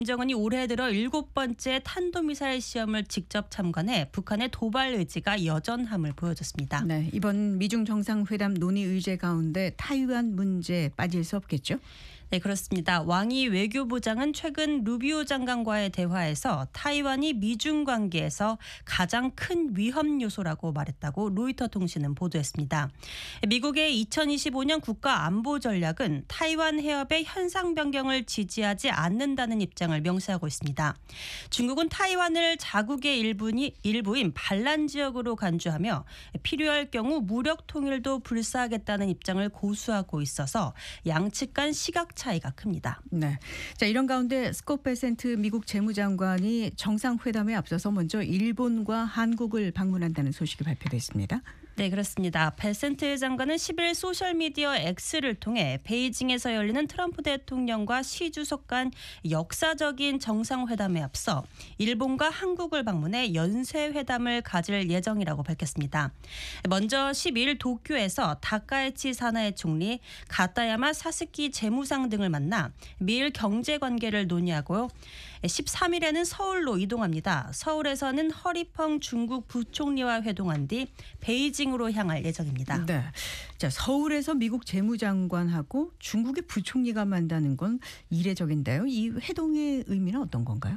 김정은이 올해 들어 7번째 탄도미사일 시험을 직접 참관해 북한의 도발 의지가 여전함을 보여줬습니다. 네, 이번 미중 정상회담 논의 의제 가운데 타이완 문제 빠질 수 없겠죠? 네, 그렇습니다. 왕이 외교부장은 최근 루비오 장관과의 대화에서 타이완이 미중 관계에서 가장 큰 위험 요소라고 말했다고 로이터 통신은 보도했습니다. 미국의 2025년 국가 안보 전략은 타이완 해협의 현상 변경을 지지하지 않는다는 입장을 명시하고 있습니다. 중국은 타이완을 자국의 일부인 반란 지역으로 간주하며 필요할 경우 무력 통일도 불사하겠다는 입장을 고수하고 있어서 양측 간 시각 차이가 큽니다. 네. 자, 이런 가운데 스콧 베센트 미국 재무장관이 정상회담에 앞서서 먼저 일본과 한국을 방문한다는 소식이 발표됐습니다. 네, 그렇습니다. 베센트 장관은 10일 소셜미디어 X를 통해 베이징에서 열리는 트럼프 대통령과 시 주석 간 역사적인 정상회담에 앞서 일본과 한국을 방문해 연쇄회담을 가질 예정이라고 밝혔습니다. 먼저 12일 도쿄에서 다카이치 사나에 총리, 가타야마 사스키 재무상 등을 만나 미일 경제관계를 논의하고요. 13일에는 서울로 이동합니다. 서울에서는 허리펑 중국 부총리와 회동한 뒤 베이징으로 향할 예정입니다. 네. 자, 서울에서 미국 재무장관하고 중국의 부총리가 만나는 건 이례적인데요. 이 회동의 의미는 어떤 건가요?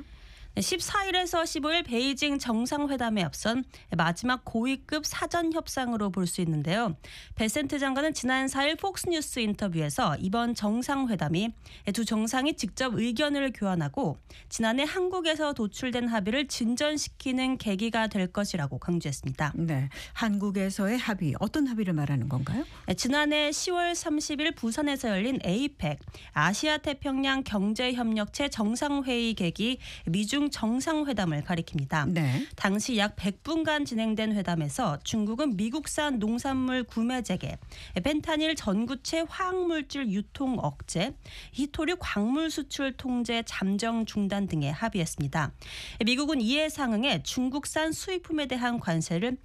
14일에서 15일 베이징 정상회담에 앞선 마지막 고위급 사전 협상으로 볼 수 있는데요. 베센트 장관은 지난 4일 폭스뉴스 인터뷰에서 이번 정상회담이 두 정상이 직접 의견을 교환하고 지난해 한국에서 도출된 합의를 진전시키는 계기가 될 것이라고 강조했습니다. 네, 한국에서의 합의, 어떤 합의를 말하는 건가요? 지난해 10월 30일 부산에서 열린 APEC 아시아태평양 경제협력체 정상회의 계기 미중 정상회담을 가리킵니다. 네. 당시 약 100분간 진행된 회담에서 중국은 미국산 농산물 구매 재개, 펜타닐 전구체 화학물질 유통 억제, 히토류 광물 수출 통제 잠정 중단 등에 합의했습니다. 미국은 이에 상응해 중국산 수입품에 대한 관세를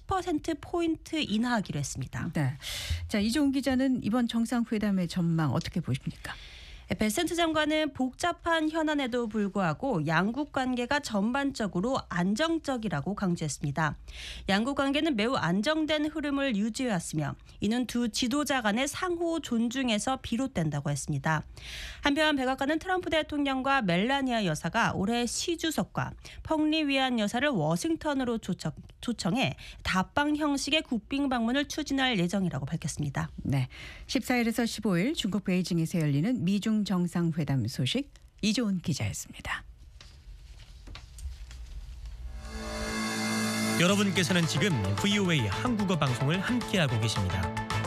10%포인트 인하하기로 했습니다. 네. 자, 이종훈 기자는 이번 정상회담의 전망 어떻게 보십니까? 베센트 장관은 복잡한 현안에도 불구하고 양국 관계가 전반적으로 안정적이라고 강조했습니다. 양국 관계는 매우 안정된 흐름을 유지해왔으며 이는 두 지도자 간의 상호 존중에서 비롯된다고 했습니다. 한편 백악관은 트럼프 대통령과 멜라니아 여사가 올해 시 주석과 펑리 위안 여사를 워싱턴으로 초청해 다방 형식의 국빈 방문을 추진할 예정이라고 밝혔습니다. 네, 14일에서 15일 중국 베이징에서 열리는 미중 정상회담 소식 이종훈 기자였습니다. 여러분께서는 지금 VOA 한국어 방송을 함께하고 계십니다.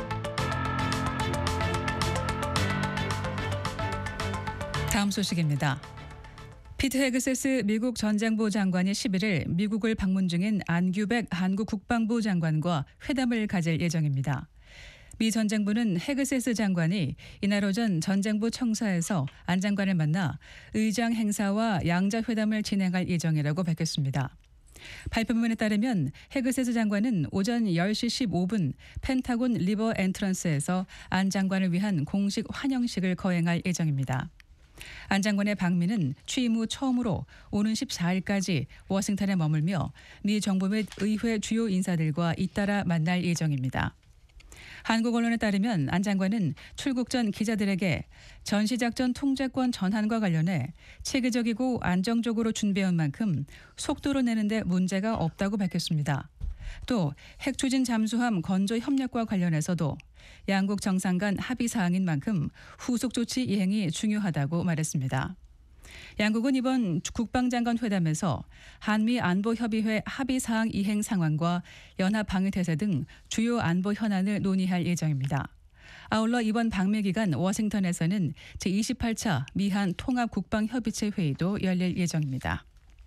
다음 소식입니다. 피트 헤그세스 미국 전장부 장관이 11일 미국을 방문 중인 안규백 한국 국방부 장관과 회담을 가질 예정입니다. 미 전장부는 헤그세스 장관이 이날 오전 전장부 청사에서 안 장관을 만나 의장 행사와 양자회담을 진행할 예정이라고 밝혔습니다. 발표문에 따르면 헤그세스 장관은 오전 10시 15분 펜타곤 리버 엔트런스에서 안 장관을 위한 공식 환영식을 거행할 예정입니다. 안 장관의 방미는 취임 후 처음으로 오는 14일까지 워싱턴에 머물며 미 정부 및 의회 주요 인사들과 잇따라 만날 예정입니다. 한국 언론에 따르면 안 장관은 출국 전 기자들에게 전시작전 통제권 전환과 관련해 체계적이고 안정적으로 준비해온 만큼 속도로 내는데 문제가 없다고 밝혔습니다. 또 핵추진 잠수함 건조 협력과 관련해서도 양국 정상 간 합의 사항인 만큼 후속 조치 이행이 중요하다고 말했습니다. 양국은 이번 국방장관 회담에서 한미 안보협의회 합의사항 이행 상황과 연합방위태세 등 주요 안보 현안을 논의할 예정입니다. 아울러 이번 방미 기간 워싱턴에서는 제28차 미한 통합국방협의체 회의도 열릴 예정입니다.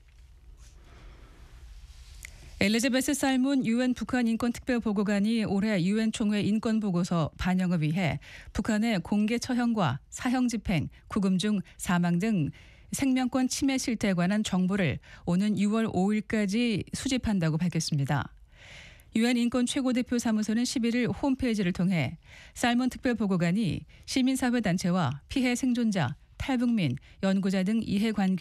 엘리자베스 살문 유엔 북한 인권특별보고관이 올해 유엔 총회 인권보고서 반영을 위해 북한의 공개 처형과 사형 집행, 구금 중 사망 등 생명권 침해 실태에 관한 정보를 오는 6월 5일까지 수집한다고 밝혔습니다. 유엔 인권 최고대표 사무소는 11일 홈페이지를 통해 살몬 특별보고관이 시민사회단체와 피해 생존자, 탈북민, 연구자 등 이해관계